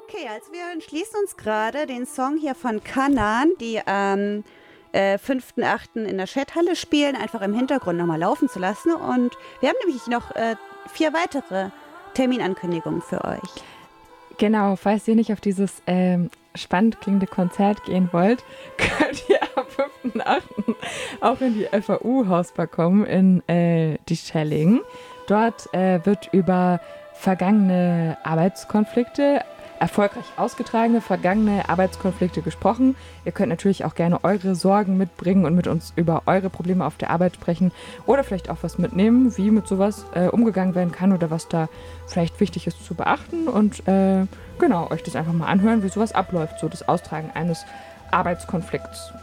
Okay, also wir entschließen uns gerade, den Song hier von Kanan, die am 5.8. in der Chathalle spielen, einfach im Hintergrund nochmal laufen zu lassen. Und wir haben nämlich noch 4 weitere Terminankündigungen für euch. Genau, falls ihr nicht auf dieses spannend klingende Konzert gehen wollt, könnt ihr am 5.8. auch in die FAU-Hausbar kommen in die Schelling. Dort wird über vergangene Arbeitskonflikte, erfolgreich ausgetragene vergangene Arbeitskonflikte gesprochen. Ihr könnt natürlich auch gerne eure Sorgen mitbringen und mit uns über eure Probleme auf der Arbeit sprechen oder vielleicht auch was mitnehmen, wie mit sowas umgegangen werden kann oder was da vielleicht wichtig ist zu beachten und genau, euch das einfach mal anhören, wie sowas abläuft, so das Austragen eines Arbeitskonflikts.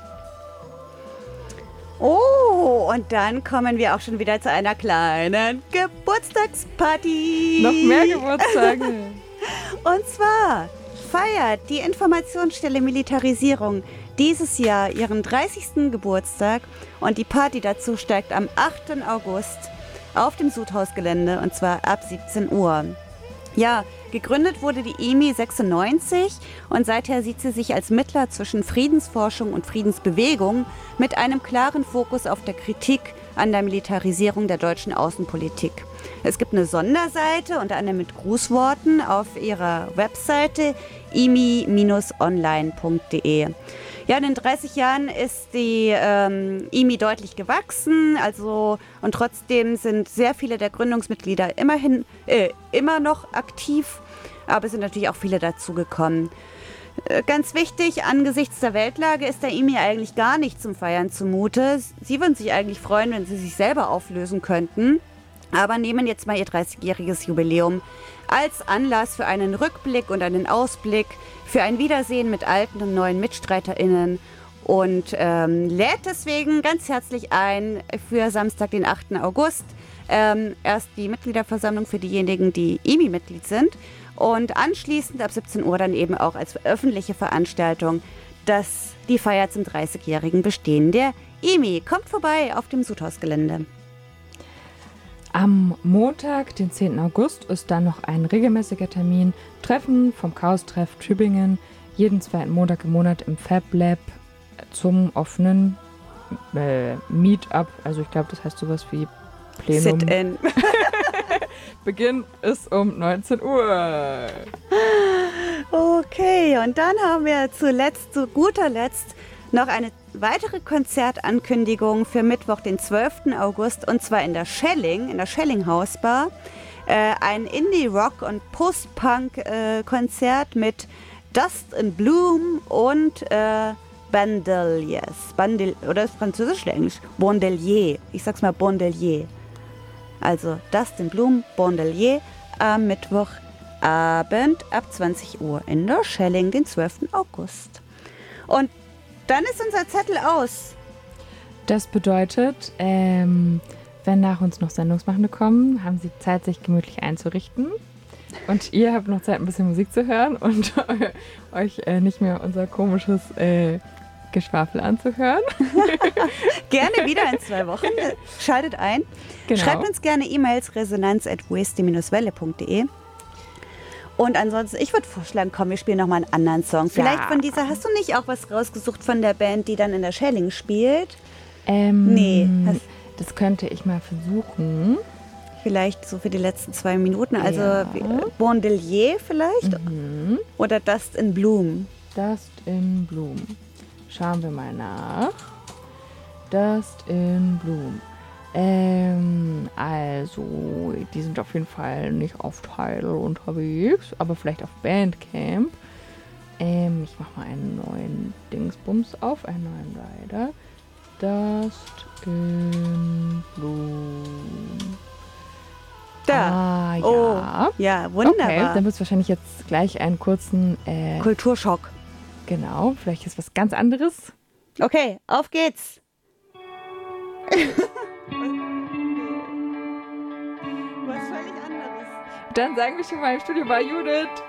Oh, und dann kommen wir auch schon wieder zu einer kleinen Geburtstagsparty. Noch mehr Geburtstage. Und zwar feiert die Informationsstelle Militarisierung dieses Jahr ihren 30. Geburtstag und die Party dazu steigt am 8. August auf dem Sudhausgelände und zwar ab 17 Uhr. Ja, gegründet wurde die IMI 96 und seither sieht sie sich als Mittler zwischen Friedensforschung und Friedensbewegung mit einem klaren Fokus auf der Kritik an der Militarisierung der deutschen Außenpolitik. Es gibt eine Sonderseite, unter anderem mit Grußworten, auf ihrer Webseite imi-online.de. Ja, in den 30 Jahren ist die IMI deutlich gewachsen, und trotzdem sind sehr viele der Gründungsmitglieder immer noch aktiv, aber es sind natürlich auch viele dazugekommen. Ganz wichtig, angesichts der Weltlage ist der IMI eigentlich gar nicht zum Feiern zumute. Sie würden sich eigentlich freuen, wenn sie sich selber auflösen könnten, aber nehmen jetzt mal ihr 30-jähriges Jubiläum als Anlass für einen Rückblick und einen Ausblick, für ein Wiedersehen mit alten und neuen MitstreiterInnen und lädt deswegen ganz herzlich ein für Samstag, den 8. August. Erst die Mitgliederversammlung für diejenigen, die IMI-Mitglied sind und anschließend ab 17 Uhr dann eben auch als öffentliche Veranstaltung die Feier zum 30-jährigen Bestehen der IMI. Kommt vorbei auf dem Sudhausgelände. Am Montag, den 10. August, ist dann noch ein regelmäßiger Termin. Treffen vom Chaos-Treff Tübingen, jeden zweiten Montag im Monat im Fab Lab zum offenen Meetup. Also ich glaube, das heißt sowas wie Plenum. Sit-in. Beginn ist um 19 Uhr. Okay, und dann haben wir zu guter Letzt noch eine weitere Konzertankündigung für Mittwoch, den 12. August, und zwar in der Schelling Hausbar. Ein Indie-Rock- und Post-Punk-Konzert mit Dust in Bloom und Bandeliers. Oder ist Französisch oder Englisch? Bandelier. Ich sag's mal Bandelier. Also Dust in Bloom, Bandelier am Mittwochabend ab 20 Uhr in der Schelling, den 12. August. Und dann ist unser Zettel aus. Das bedeutet, wenn nach uns noch Sendungsmachende kommen, haben sie Zeit, sich gemütlich einzurichten. Und ihr habt noch Zeit, ein bisschen Musik zu hören und euch nicht mehr unser komisches Geschwafel anzuhören. Gerne wieder in 2 Wochen. Schaltet ein. Genau. Schreibt uns gerne E-Mails resonanz@weste-welle.de. Und ansonsten, ich würde vorschlagen, komm, wir spielen nochmal einen anderen Song. Vielleicht von dieser, hast du nicht auch was rausgesucht von der Band, die dann in der Schelling spielt? Nee. Das könnte ich mal versuchen. Vielleicht so für die letzten 2 Minuten. Also Bandelier vielleicht? Mhm. Oder Dust in Bloom? Dust in Bloom. Schauen wir mal nach. Dust in Bloom. Also, die sind auf jeden Fall nicht auf Tidal unterwegs, aber vielleicht auf Bandcamp. Ich mache mal einen neuen Dingsbums auf, einen neuen Rider. Dust in Bloom. Da. Ja. Oh, ja, wunderbar. Okay, dann wird es wahrscheinlich jetzt gleich einen kurzen Kulturschock. Genau, vielleicht ist was ganz anderes. Okay, auf geht's. Was völlig anderes. Dann sagen wir schon mal, im Studio war Judith.